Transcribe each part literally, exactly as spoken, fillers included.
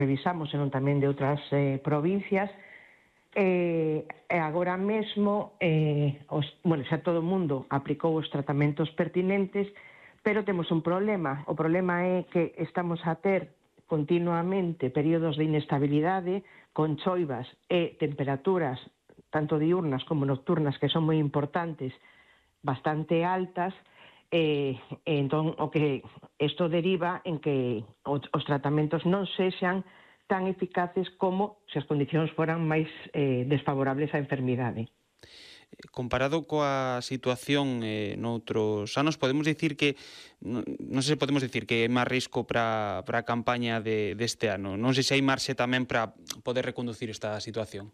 revisamos, senón tamén de outras eh, provincias, e, e agora mesmo eh, os, bueno, xa todo o mundo aplicou os tratamentos pertinentes, pero temos un problema. O problema é que estamos a ter continuamente períodos de inestabilidade con choivas e temperaturas tanto diurnas como nocturnas que son moi importantes, bastante altas, e, e entón o que isto deriva en que os, os tratamentos non sexan tan eficaces como se as condicións foran máis eh, desfavorables á enfermidade. Comparado coa situación eh, noutros anos, podemos dicir que, non, non sei se podemos dicir que é máis risco para a campaña de, deste ano. Non sei se hai marxe tamén para poder reconducir esta situación.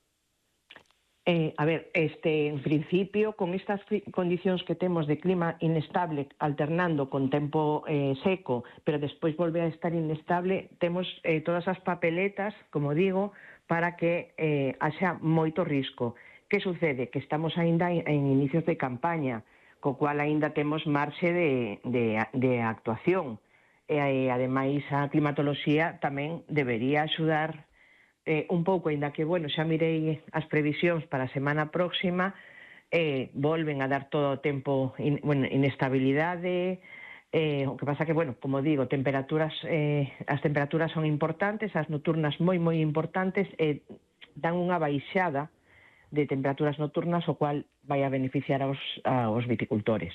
Eh, a ver, este, en principio, con estas condicións que temos de clima inestable, alternando con tempo eh, seco, pero despois volve a estar inestable, temos eh, todas as papeletas, como digo, para que eh, haxa moito risco. Que sucede? Que estamos aínda en inicios de campaña, co cual aínda temos marxe de, de, de actuación. E, ademais, a climatoloxía tamén debería axudar Eh, un pouco, ainda que, bueno, xa mirei as previsións para a semana próxima, eh, volven a dar todo o tempo in, bueno, inestabilidade, eh, o que pasa que, bueno, como digo, temperaturas, eh, as temperaturas son importantes, as nocturnas moi, moi importantes, e eh, dan unha baixada de temperaturas nocturnas, o cual vai a beneficiar aos, aos viticultores.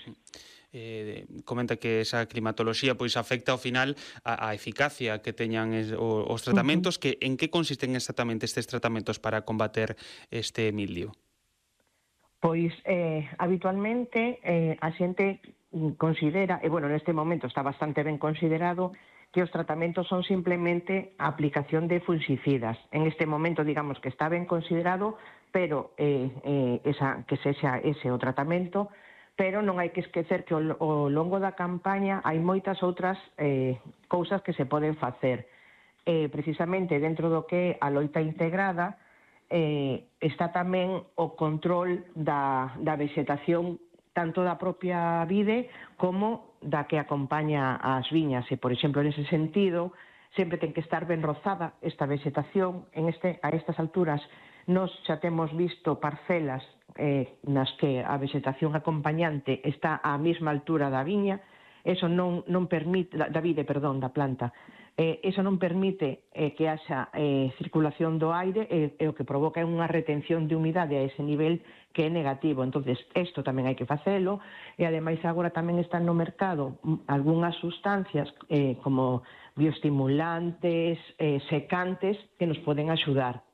Eh, comenta que esa climatoloxía pois afecta ao final a, a eficacia que teñan es, o, os tratamentos. Uh-huh. Que en que consisten exactamente estes tratamentos para combater este mildio? Pois eh, habitualmente eh, a xente considera, e bueno, neste momento está bastante ben considerado, que os tratamentos son simplemente a aplicación de fungicidas. En este momento, digamos que está ben considerado, pero eh, eh, esa, que sexa ese o tratamento, pero non hai que esquecer que ao longo da campaña hai moitas outras eh, cousas que se poden facer. Eh, precisamente dentro do que é a loita integrada eh, está tamén o control da, da vegetación tanto da propia vide como da que acompaña as viñas. E, por exemplo, nese sentido, sempre ten que estar ben rozada esta vegetación. En este, a estas alturas, nós xa temos visto parcelas eh, nas que a vegetación acompañante está á mesma altura da viña. Eso non, non permite, da, da vide, perdón, da planta. Eh, eso non permite eh, que haxa eh, circulación do aire e, e o que provoca é unha retención de humidade a ese nivel que é negativo. Entonces, isto tamén hai que facelo, e ademais agora tamén están no mercado algunhas sustancias eh, como bioestimulantes, eh, secantes, que nos poden axudar.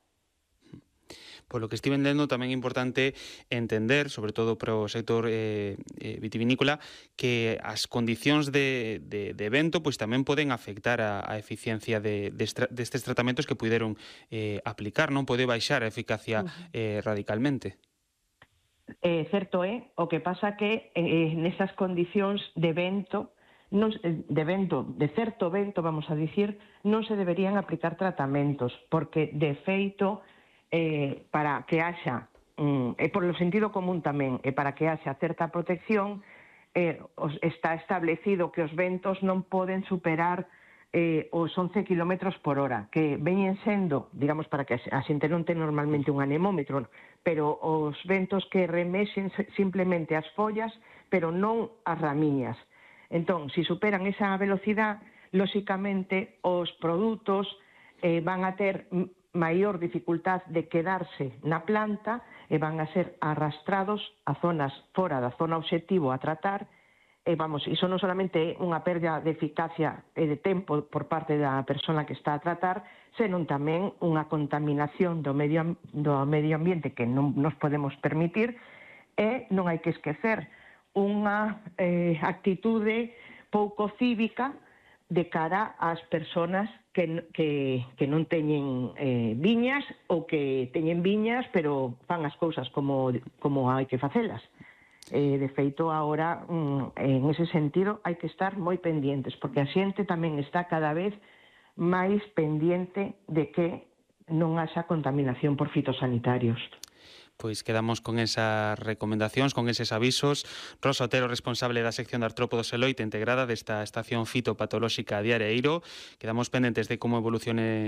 Polo que estive lendo, tamén é importante entender, sobre todo para o sector eh, eh, vitivinícola, que as condicións de, de, de vento pois tamén poden afectar a, a eficiencia de, de estra, destes tratamentos que puderon eh, aplicar, non pode baixar a eficacia eh, radicalmente. Eh, certo é, o que pasa que eh, nesas condicións de vento, non, de vento, de certo vento, vamos a dicir, non se deberían aplicar tratamentos, porque de feito, eh, para que haxa, mm, e por lo sentido común tamén, e para que haxa certa protección, eh, os, está establecido que os ventos non poden superar eh, os once kilómetros por hora, que veñen sendo, digamos, para que a xente non ten normalmente un anemómetro, pero os ventos que remexen simplemente as follas, pero non as ramiñas. Entón, se si superan esa velocidade, lóxicamente, os produtos eh, van a ter maior dificultad de quedarse na planta e van a ser arrastrados a zonas fora da zona obxectivo a tratar. E vamos, iso non solamente é unha perda de eficacia e de tempo por parte da persona que está a tratar, senón tamén unha contaminación do medio, do medio ambiente que non nos podemos permitir, e non hai que esquecer unha eh, actitude pouco cívica de cara ás persoas que, que, que non teñen eh, viñas ou que teñen viñas pero fan as cousas como, como hai que facelas. Eh, de feito, agora, mm, en ese sentido, hai que estar moi pendientes, porque a xente tamén está cada vez máis pendiente de que non haxa contaminación por fitosanitarios. Pois quedamos con esas recomendacións, con eses avisos. Rosa Otero, responsable da sección de artrópodos e loita integrada desta estación fitopatolóxica de Areeiro. Quedamos pendentes de como evolucione